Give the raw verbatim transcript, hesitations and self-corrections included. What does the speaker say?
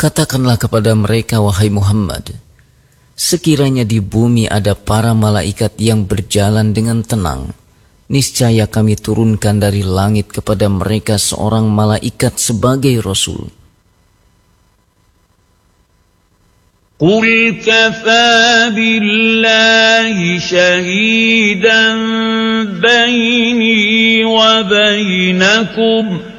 Katakanlah kepada mereka, wahai Muhammad, sekiranya di bumi ada para malaikat yang berjalan dengan tenang, niscaya kami turunkan dari langit kepada mereka seorang malaikat sebagai Rasul. Qul kafā billāhi shahīdan baynī wa baynakum